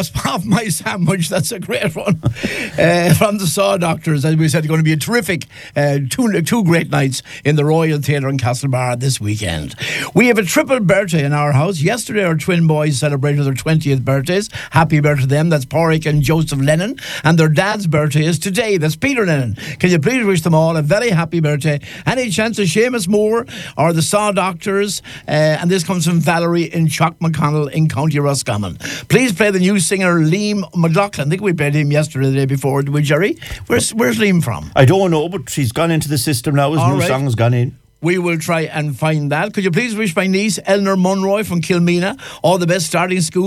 off my sandwich. That's a great one. From the Saw Doctors, as we said, going to be a terrific two great nights in the Royal Theatre in Castlebar this weekend. We have a triple birthday in our house. Yesterday our twin boys celebrated their 20th birthdays. Happy birthday to them. That's Pádraig and Joseph Lennon. And their dad's birthday is today. That's Peter Lennon. Can you please wish them all a very happy birthday? Any chance of Seamus Moore or the Saw Doctors? And this comes from Valerie in Chalk McConnell in County Roscommon. Please play the new singer Liam McLaughlin. I think we played him yesterday, the day before. Did we, Jerry? Where's Liam from? I don't know, but she's gone into the system now. His new song's gone in. We will try and find that. Could you please wish my niece Eleanor Monroy from Kilmeena all the best starting school.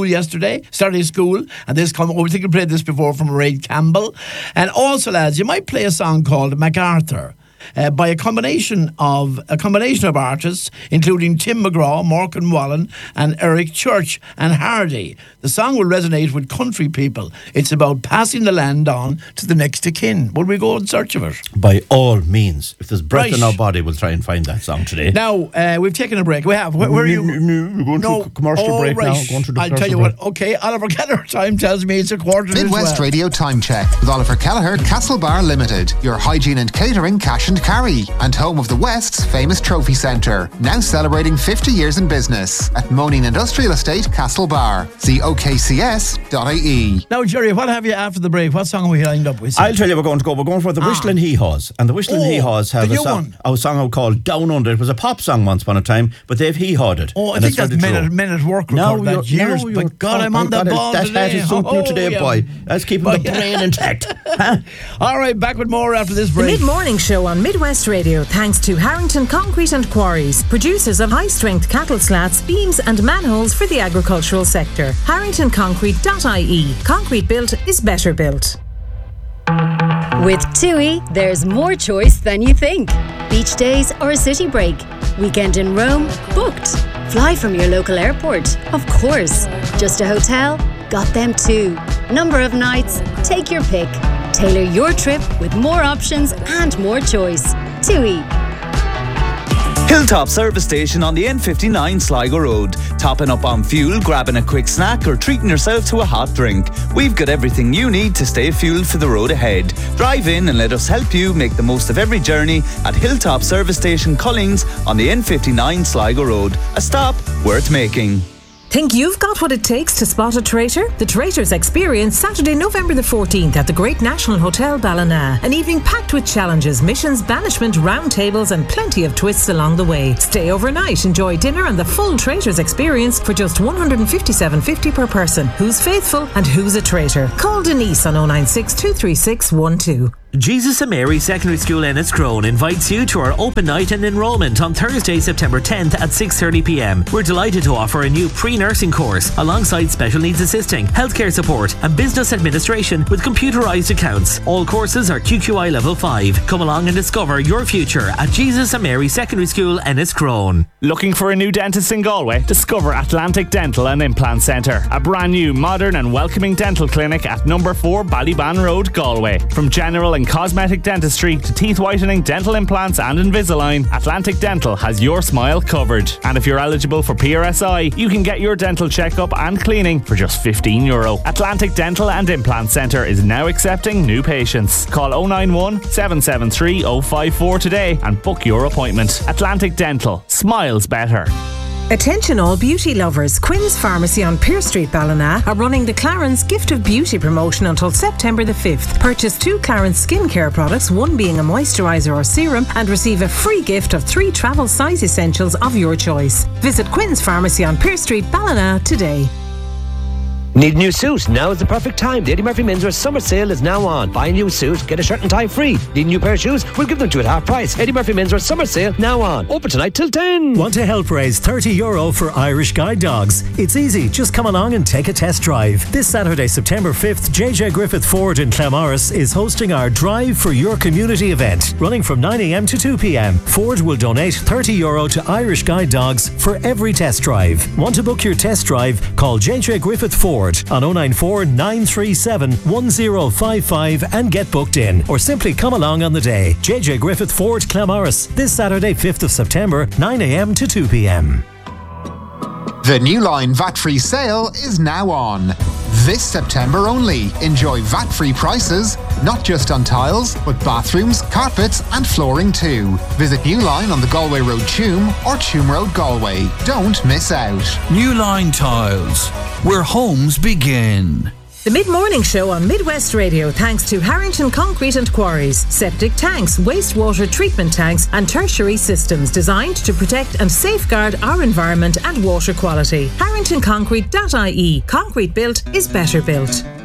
And this we think we played this before from Ray Campbell. And also, lads, you might play a song called MacArthur. By a combination of artists, including Tim McGraw, Morgan Wallen, and Eric Church and Hardy. The song will resonate with country people. It's about passing the land on to the next of kin. Will we go in search of it? By all means. If there's breath in our body, we'll try and find that song today. Now, we've taken a break. We have. Where are you? We're going to a commercial break now. I'll tell you what. Okay, Oliver Kelleher time tells me it's a quarter to 12. Midwest Radio Time Check with Oliver Kelleher, Castlebar Limited. Your hygiene and catering cash and carry, and home of the West's famous trophy centre. Now celebrating 50 years in business at Moaning Industrial Estate, Castlebar. See okcs.ie. Now, Jerry, what have you after the break? What song are we lined up with? I'll tell you we're going to go. We're going for the Whistling Hee-Haws. And the Whistling Hee-Haws have a song called Down Under. It was a pop song once upon a time, but they've hee-hawed it. Oh, I think that's Men at Work recorded that years. But God, I'm on the ball today. That is suiting you today, boy. That's keeping the brain intact. All right, back with more after this break. The Mid-Morning Show on Midwest Radio, thanks to Harrington Concrete and Quarries, producers of high-strength cattle slats, beams and manholes for the agricultural sector. HarringtonConcrete.ie. Concrete built is better built. With TUI, there's more choice than you think. Beach days or a city break. Weekend in Rome? Booked. Fly from your local airport? Of course. Just a hotel? Got them too. Number of nights? Take your pick. Tailor your trip with more options and more choice. TUI. Hilltop Service Station on the N59 Sligo Road. Topping up on fuel, grabbing a quick snack or treating yourself to a hot drink. We've got everything you need to stay fueled for the road ahead. Drive in and let us help you make the most of every journey at Hilltop Service Station Collings on the N59 Sligo Road. A stop worth making. Think you've got what it takes to spot a traitor? The Traitors Experience, Saturday, November the 14th at the Great National Hotel Ballina. An evening packed with challenges, missions, banishment, round tables and plenty of twists along the way. Stay overnight, enjoy dinner and the full Traitors Experience for just $157.50 per person. Who's faithful and who's a traitor? Call Denise on 096 236 12. Jesus and Mary Secondary School Enniscrone invites you to our open night and enrolment on Thursday, September 10th at 6:30pm. We're delighted to offer a new pre-nursing course alongside special needs assisting, healthcare support and business administration with computerised accounts. All courses are QQI Level 5. Come along and discover your future at Jesus and Mary Secondary School Enniscrone. Looking for a new dentist in Galway? Discover Atlantic Dental and Implant Centre, a brand new, modern and welcoming dental clinic at number 4 Ballyban Road, Galway. From general and cosmetic dentistry to teeth whitening, dental implants and Invisalign, Atlantic Dental has your smile covered. And if you're eligible for PRSI, you can get your dental checkup and cleaning for just €15. Atlantic Dental and Implant Centre is now accepting new patients. Call 091 773 054 today and book your appointment. Atlantic Dental. Smiles better. Attention all beauty lovers, Quinn's Pharmacy on Pearse Street, Ballina are running the Clarence Gift of Beauty promotion until September the 5th. Purchase 2 Clarence skincare products, one being a moisturiser or serum, and receive a free gift of 3 travel size essentials of your choice. Visit Quinn's Pharmacy on Pearse Street, Ballina today. Need a new suit? Now is the perfect time. The Eddie Murphy Menswear Summer Sale is now on. Buy a new suit, get a shirt and tie free. Need a new pair of shoes? We'll give them to you at half price. Eddie Murphy Menswear Summer Sale now on. Open tonight till 10. Want to help raise €30 for Irish Guide Dogs? It's easy. Just come along and take a test drive. This Saturday, September 5th, JJ Griffith Ford in Clamorris is hosting our Drive for Your Community event, running from 9am to 2pm. Ford will donate €30 to Irish Guide Dogs for every test drive. Want to book your test drive? Call JJ Griffith Ford on 094 937 1055 and get booked in, or simply come along on the day. JJ Griffith Ford, Clamorris, this Saturday 5th of September, 9am to 2pm. The New Line VAT-free sale is now on. This September only, enjoy VAT-free prices, not just on tiles, but bathrooms, carpets and flooring too. Visit Newline on the Galway Road Tuam or Tuam Road Galway. Don't miss out. Newline Tiles, where homes begin. The Mid-Morning Show on Midwest Radio thanks to Harrington Concrete and Quarries. Septic tanks, wastewater treatment tanks and tertiary systems designed to protect and safeguard our environment and water quality. HarringtonConcrete.ie. Concrete built is better built.